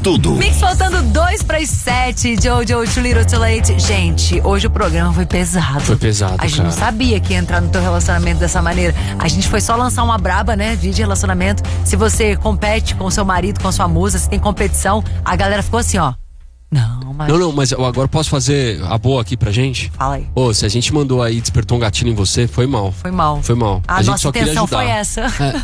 Tudo. Mix faltando 6:02. Jojo, Too Little Too Late. Gente, hoje o programa foi pesado. Foi pesado, A gente não sabia que ia entrar no teu relacionamento dessa maneira. A gente foi só lançar uma braba, né, de relacionamento. Se você compete com seu marido, com sua musa, se tem competição, a galera ficou assim, ó. Não, mas eu agora posso fazer a boa aqui pra gente? Fala aí. Se a gente mandou aí, despertou um gatilho em você, foi mal. Foi mal. A gente nossa só queria intenção ajudar. foi essa.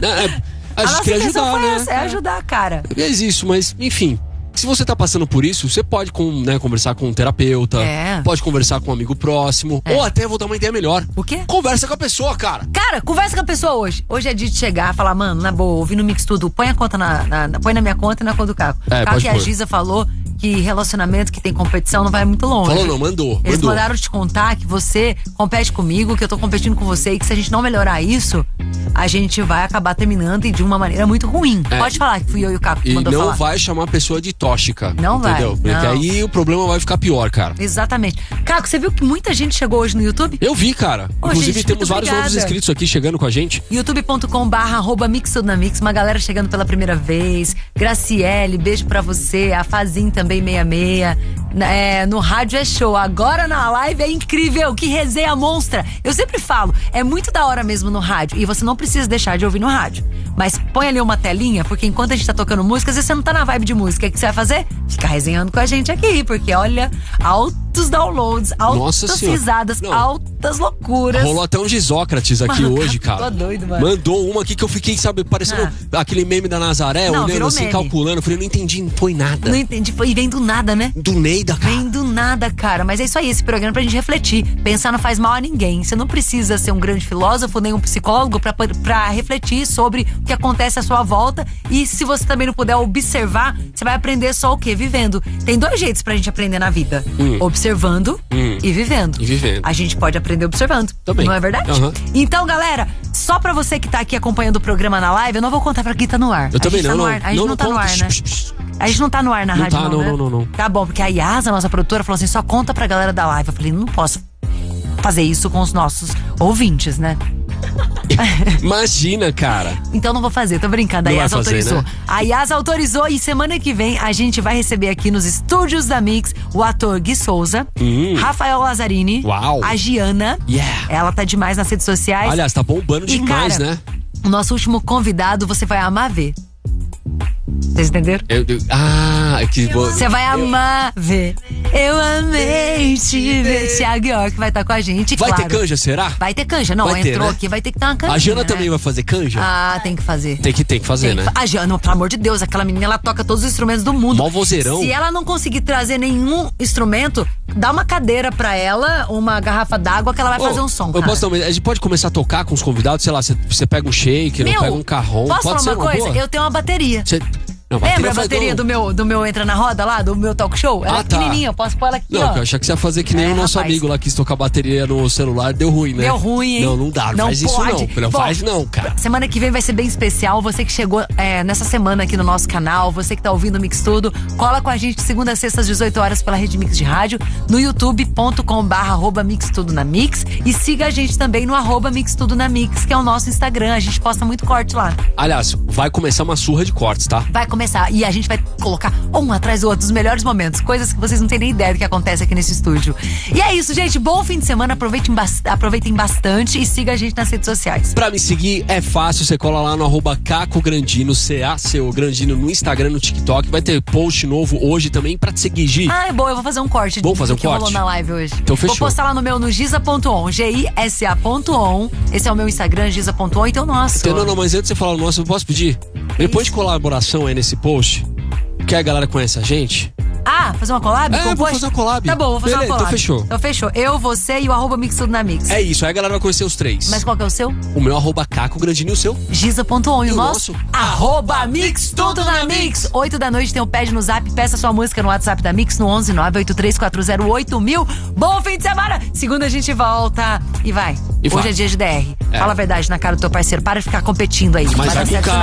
A gente queria ajudar, foi né? essa, é ajudar, cara. É isso, mas enfim. Se você tá passando por isso, você pode conversar com um terapeuta, pode conversar com um amigo próximo, ou até vou dar uma ideia melhor. O quê? Conversa com a pessoa, cara. Cara, conversa com a pessoa hoje. Hoje é dia de chegar e falar, mano, na boa, ouvindo o Mix Tudo, põe a conta põe na minha conta e na conta do Caco. Caco, que a Giza falou que relacionamento que tem competição não vai muito longe. Falou não, mandou. Eles mandaram te contar que você compete comigo, que eu tô competindo com você e que se a gente não melhorar isso, a gente vai acabar terminando e de uma maneira muito ruim. Pode falar que fui eu e o Caco que mandou falar. E não vai chamar a pessoa de tóxica. Não entendeu? vai. Porque aí o problema vai ficar pior, cara. Exatamente. Caco, você viu que muita gente chegou hoje no YouTube? Eu vi, cara. Inclusive gente, temos vários novos inscritos aqui chegando com a gente. youtube.com/mixtudonamix. Uma galera chegando pela primeira vez. Graciele, beijo pra você. A Fazin também 66. No rádio é show. Agora na live é incrível. Que resenha monstra. Eu sempre falo, é muito da hora mesmo no rádio. E você não precisa deixar de ouvir no rádio. Mas põe ali uma telinha, porque enquanto a gente tá tocando música, às vezes você não tá na vibe de música. O que você vai fazer? Ficar resenhando com a gente aqui. Porque olha, altos downloads, altas risadas, altas loucuras. Rolou até um Gisócrates aqui hoje, cara. Tô doido, mano. Mandou uma aqui que eu fiquei, parecendo aquele meme da Nazaré, olhando assim, meme. Calculando. Eu falei, não entendi, não foi nada. Não entendi, e vem do nada, né? Do Neida, cara. Vem do nada, cara. Mas é isso aí, esse programa é pra gente refletir. Pensar não faz mal a ninguém. Você não precisa ser um grande filósofo, nem um psicólogo pra refletir sobre o que acontece à sua volta. E se você também não puder observar, você vai aprender só o quê? Vivendo. Tem 2 jeitos pra gente aprender na vida. Observando e vivendo. A gente pode aprender observando. Também. Não é verdade? Então, galera, só pra você que tá aqui acompanhando o programa na live, eu não vou contar pra quem tá no ar. Eu também não. A gente não tá no ar, né? A gente não tá no ar na rádio, não. Tá bom, porque a Yasa, nossa produtora, falou assim, só conta pra galera da live. Eu falei, não posso fazer isso com os nossos ouvintes, né? Imagina, cara. Então não vou fazer, tô brincando. A Yasa autorizou. Né? A Yasa autorizou e semana que vem a gente vai receber aqui nos estúdios da Mix o ator Gui Souza, Rafael Lazzarini, a Giana. Ela tá demais nas redes sociais. Aliás, tá bombando demais, cara, né? O nosso último convidado, você vai amar ver. Vocês entenderam? Que bom. Você vai amar ver. Eu amei te ver. Thiago York vai estar com a gente. Vai ter canja, será? Vai ter canja. Não, vai entrou ter, né? aqui, vai ter que ter uma canja. A Jana também vai fazer canja? Tem que fazer. Tem que fazer, né? A Jana, pelo amor de Deus, aquela menina, ela toca todos os instrumentos do mundo. Mó vozeirão. Se ela não conseguir trazer nenhum instrumento, dá uma cadeira pra ela, uma garrafa d'água que ela vai fazer um som. A gente pode começar a tocar com os convidados, sei lá, você pega um shaker, pega um carrom. Posso pode falar uma coisa? Boa? Eu tenho uma bateria. Não, lembra a bateria do meu Entra na Roda lá, do meu talk show? Ela é pequenininha, eu posso pôr ela aqui, Não, eu achei que você ia fazer que nem o nosso amigo lá que quis tocar bateria no celular, deu ruim, né? Deu ruim, hein? Não dá, não faz pode. Isso não. Faz não, cara. Semana que vem vai ser bem especial, você que chegou nessa semana aqui no nosso canal, você que tá ouvindo o Mix Tudo, cola com a gente de segunda a sexta às 18 horas pela Rede Mix de Rádio, no youtube.com/mixtudonamix e siga a gente também no @mixtudonamix, que é o nosso Instagram, a gente posta muito corte lá. Aliás, vai começar uma surra de cortes, tá? Vai começar, e a gente vai colocar um atrás do outro, os melhores momentos, coisas que vocês não têm nem ideia do que acontece aqui nesse estúdio. E é isso, gente, bom fim de semana, aproveitem bastante e siga a gente nas redes sociais. Pra me seguir é fácil, você cola lá no @CacoGrandino, CACO Grandino no Instagram, no TikTok, vai ter post novo hoje também pra te seguir, Gi. É bom, eu vou fazer um corte. Vamos fazer um corte? Rolou na live hoje. Então fechou. Vou postar lá no Giza.on, GISA.on, esse é o meu Instagram, Giza.on, então nosso. Não, mas antes de você falar o nosso, eu posso pedir? Depois de colaboração aí nesse post, que a galera conhece a gente. Fazer uma collab? Vou fazer uma collab. Tá bom, vou fazer uma collab. Então fechou. Eu, você e o @mixtudonamix. É isso, aí a galera vai conhecer os 3. Mas qual que é o seu? O meu @CacoGrandino e o seu? Giza.on. E o nosso? @mixtudonamix. 8 da noite tem o Pede no Zap, peça sua música no WhatsApp da Mix no 11 983408000. Bom fim de semana! Segunda a gente volta e vai. Hoje é dia de DR. Fala a verdade na cara do teu parceiro, para de ficar competindo aí. Mas vai ficar.